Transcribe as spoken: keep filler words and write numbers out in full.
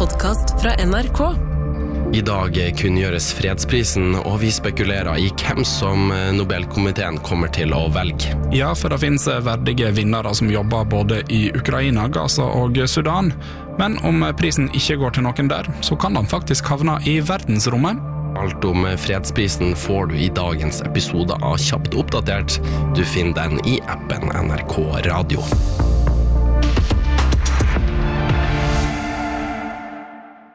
podcast fra N R K. I dag kunngjøres fredsprisen, og vi spekulerer i hvem som Nobelkomiteen kommer til å velge. Ja, for det finnes verdige vinnere som jobber både i Ukraina, Gaza og Sudan. Men om prisen ikke går til noen der, så kan den faktisk havne i verdensrommet. Alt om fredsprisen får du i dagens episode av Kjapt oppdatert. Du finner den i appen N R K Radio.